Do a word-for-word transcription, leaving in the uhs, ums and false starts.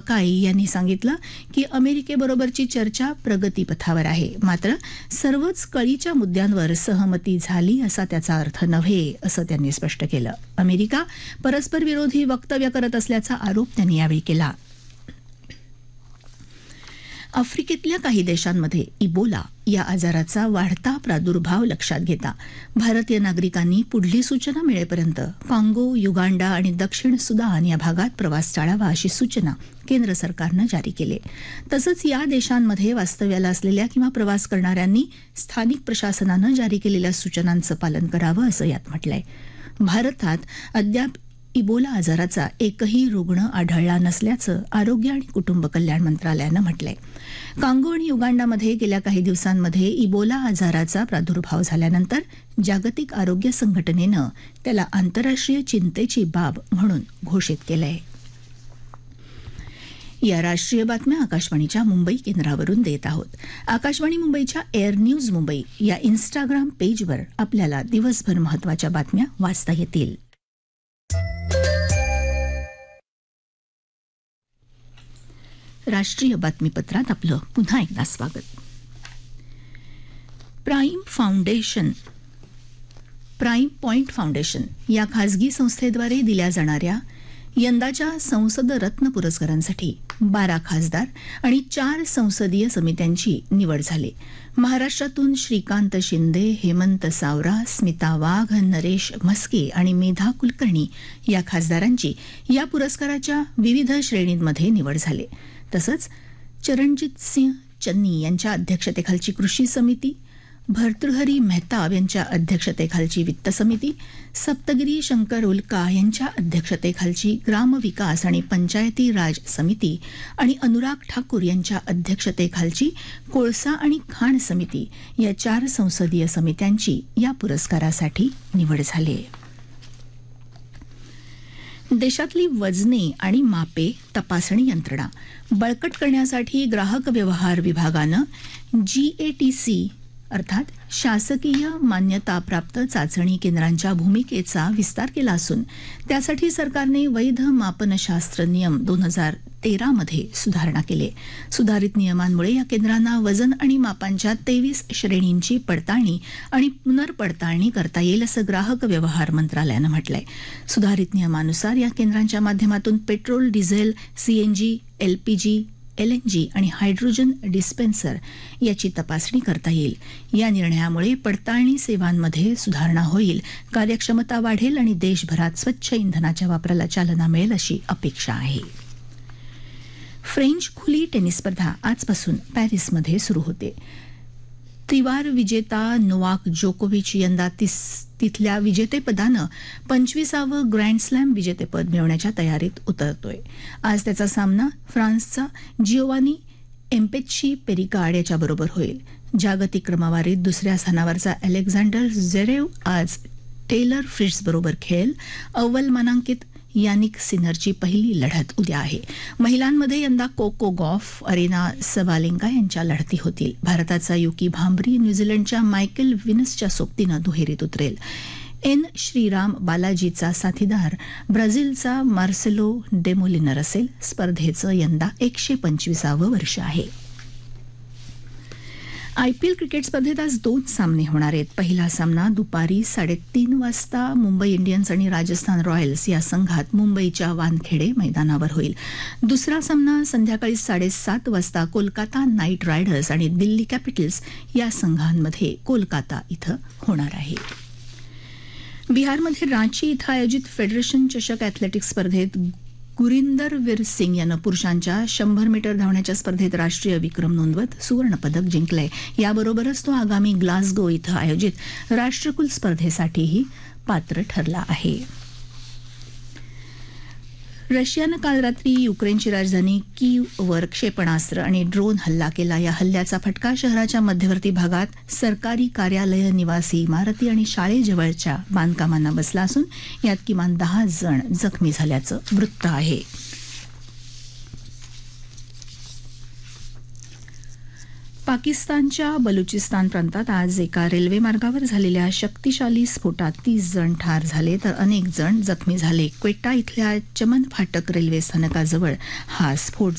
काई यांनी सांगितलं की अमेरिकेबरोबरची चर्चा प्रगतीपथावर आहे, मात्र सर्वच कळीच्या मुद्द्यांवर सहमती झाली असा त्याचा अर्थ नव्हे, असं त्यांनी स्पष्ट केलं. अमेरिका परस्पर विरोधी वक्तव्य करत असल्याचा आरोप त्यांनी यावेळी केला. आफ्रिकेतल्या काही देशांमध्ये इबोला या आजाराचा वाढता प्रादुर्भाव लक्षात घेता भारतीय नागरिकांनी पुढली सूचना मिळेपर्यंत काँगो, युगांडा आणि दक्षिण सुदान या भागात प्रवास टाळावा अशी सूचना केंद्र सरकारनं जारी केली. तसंच या देशांमध्ये वास्तव्याला असलेल्या किंवा प्रवास करणाऱ्यांनी स्थानिक प्रशासनानं जारी केलेल्या सूचनांचं पालन करावं असं यात म्हटलंय. भारतात अद्याप इबोला आजाराचा एकही रुग्ण आढळला नसल्याचं आरोग्य आणि कुटुंब कल्याण मंत्रालयानं म्हटलंय. कांगो आणि युगांडामध्ये गेल्या काही दिवसांमध्ये इबोला आजाराचा प्रादुर्भाव झाल्यानंतर जागतिक आरोग्य संघटनेनं त्याला आंतरराष्ट्रीय चिंतेची बाब म्हणून घोषित केलंय. या राष्ट्रीय बातम्या आकाशवाणीच्या मुंबई केंद्रावरून देत आहोत. आकाशवाणी मुंबईच्या एअर न्यूज मुंबई या इन्स्टाग्राम पेजवर आपल्याला दिवसभर महत्त्वाच्या बातम्या वाचता येतील. राष्ट्रीय बातमीपत्रात आपलं पुन्हा एकदा स्वागत. Prime foundation prime point foundation या खासगी संस्थेद्वारे दिल्या जाणाऱ्या यंदाच्या संसद रत्न पुरस्कारांसाठी बारा खासदार आणि चार संसदीय समित्यांची निवड झाली. महाराष्ट्रातून श्रीकांत शिंदे, हेमंत सावरा, स्मिता वाघ, नरेश म्हस्के आणि मेधा कुलकर्णी या खासदारांची या पुरस्काराच्या विविध श्रेणींमध्ये निवड झाली. तसंच चरणजित सिंह चन्नी यांच्या अध्यक्षतेखालची कृषी समिती, भर्तृहरी मेहताब यांच्या अध्यक्षतेखालची वित्त समिती, सप्तगिरी शंकर उल्का यांच्या अध्यक्षतेखालची ग्रामविकास आणि पंचायती राज समिती आणि अनुराग ठाकूर यांच्या अध्यक्षतेखालची कोळसा आणि खाण समिती या चार संसदीय समित्यांची या पुरस्कारासाठी निवड झाली आहे. देशातली वजने आणि मापे तपासणी यंत्रणा बळकट करण्यासाठी ग्राहक व्यवहार विभागानं जीएटीसी अर्थात शासकीय मान्यताप्राप्त चाचणी केंद्रांच्या भूमिकेचा विस्तार केला असून त्यासाठी सरकारने वैध मापनशास्त्र नियम दोन हजार तेरा मध्ये सुधारणा केली. सुधारित नियमांमुळे या केंद्रांना वजन आणि मापांच्या तेवीस श्रेणींची पडताळणी आणि पुनर्पडताळणी करता येईल असं ग्राहक व्यवहार मंत्रालयानं म्हटलंय. सुधारित नियमानुसार या केंद्रांच्या माध्यमातून petrol, diesel, CNG, LPG, LNG आणि हायड्रोजन डिस्पेन्सर याची तपासणी करता येईल. या निर्णयामुळे पडताळणी सेवांमध्ये सुधारणा होईल, कार्यक्षमता वाढेल आणि देशभरात स्वच्छ इंधनाच्या वापराला चालना मिळेल अशी अपेक्षा आहे. फ्रेंच खुली टेनिस स्पर्धा आजपासून पॅरिसमध्ये सुरू होते. त्रिवार विजेता नोवाक जोकोविच यंदा तीस तिथल्या विजेतेपदानं पंचवीसावं ग्रँड स्लॅम विजेतेपद मिळवण्याच्या तयारीत उतरतोय. आज त्याचा सामना फ्रान्सचा जिओवानी एम्पेच्ची पेरिकार्ड याच्याबरोबर होईल. जागतिक क्रमवारीत दुसऱ्या स्थानावरचा अलेक्झांडर झेरेव आज टेलर फ्रिट्झ बरोबर खेळेल. अव्वल मानांकित यानिक सिनरची पहिली लढत उद्या आहे. महिलांमध्ये यंदा कोको गॉफ, अरेना सबालेंका यांच्या लढती होतील. भारताचा युकी भांबरी न्यूझीलंडच्या मायकेल विनसच्या सोबतीनं दुहेरीत उतरेल. एन श्रीराम बालाजीचा साथीदार ब्राझीलचा मार्सेलो डेमोलिनर असेल. स्पर्धेचं यंदा एकशे पंचवीसावं वर्ष आहे. आयपीएल क्रिकेट स्पर्धेत आज दोन सामने होणार आहेत. पहिला सामना दुपारी साडेतीन वाजता मुंबई इंडियन्स आणि राजस्थान रॉयल्स या संघात मुंबईच्या वानखेडे मैदानावर होईल. दुसरा सामना संध्याकाळी साडेसात वाजता कोलकाता नाईट रायडर्स आणि दिल्ली कॅपिटल्स या संघांमध्ये कोलकाता इथं होणार आहे. बिहारमध्ये रांची इथं आयोजित फेडरेशन चषक अॅथलेटिक्स स्पर्धेत गुरिंदर वीर सिंग यानं पुरुषांच्या शंभर मीटर धावण्याच्या स्पर्धेत राष्ट्रीय विक्रम नोंदवत सुवर्णपदक जिंकलंय. याबरोबरच तो आगामी ग्लासगो इथं आयोजित राष्ट्रकुल स्पर्धेसाठीही पात्र ठरला आहे. रशियानं काल रात्री युक्रेनची राजधानी कीव्हवर क्षेपणास्त्र आणि ड्रोन हल्ला केला. या हल्ल्याचा फटका शहराच्या मध्यवर्ती भागात सरकारी कार्यालय, निवासी इमारती आणि शाळेजवळच्या बांधकामांना बसला असून यात किमान दहा जण जखमी झाल्याचं वृत्त आहे. पाकिस्तानच्या बलुचिस्तान प्रांतात आज एका रेल्वे मार्गावर झालेल्या शक्तिशाली स्फोटात तीस जण ठार झाले तर अनेक जण जखमी झाले. क्वेटा इथल्या चमन फाटक रेल्वे स्थानकाजवळ हा स्फोट